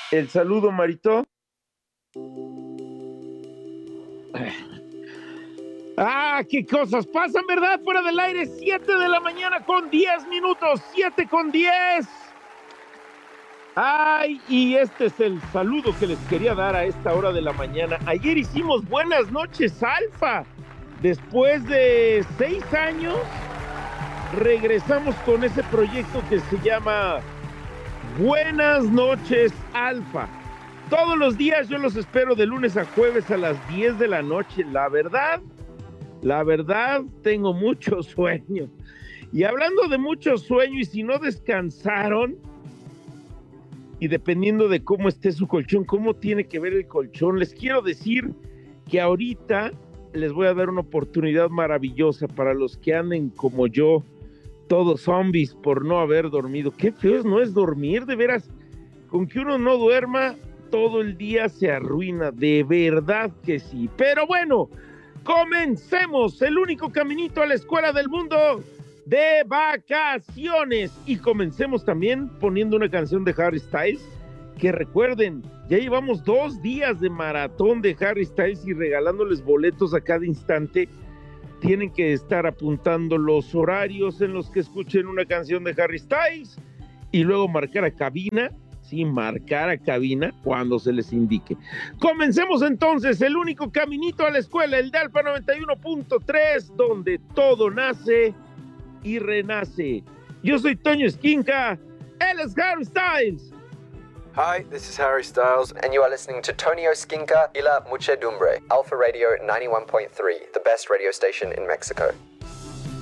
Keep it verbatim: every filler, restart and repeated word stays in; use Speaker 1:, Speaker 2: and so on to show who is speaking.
Speaker 1: El saludo, Marito. Ah, qué cosas pasan, ¿verdad? Fuera del aire, siete de la mañana con diez minutos, siete con diez. Ay, y este es el saludo que les quería dar a esta hora de la mañana. Ayer hicimos Buenas noches, Alfa. Después de seis años, regresamos con ese proyecto que se llama Buenas noches, Alfa. Todos los días yo los espero de lunes a jueves a las diez de la noche. La verdad, la verdad, tengo mucho sueño. Y hablando de mucho sueño, y si no descansaron, y dependiendo de cómo esté su colchón, cómo tiene que ver el colchón, les quiero decir que ahorita les voy a dar una oportunidad maravillosa para los que anden como yo, todos zombies por no haber dormido. Qué feo no es dormir, de veras. Con que uno no duerma, todo el día se arruina, de verdad que sí. Pero bueno, comencemos el único caminito a la escuela del mundo de vacaciones. Y comencemos también poniendo una canción de Harry Styles, que recuerden, ya llevamos dos días de maratón de Harry Styles y regalándoles boletos a cada instante. Tienen que estar apuntando los horarios en los que escuchen una canción de Harry Styles y luego marcar a cabina, sí, marcar a cabina cuando se les indique. Comencemos entonces el único caminito a la escuela, el de Alfa noventa y uno punto tres, donde todo nace y renace. Yo soy Toño Esquinca, él es Harry Styles.
Speaker 2: Hi, this is Harry Styles,
Speaker 3: and you are listening to Tonio Esquinca y La Muchedumbre, Alpha Radio ninety-one point three, the best radio station in Mexico.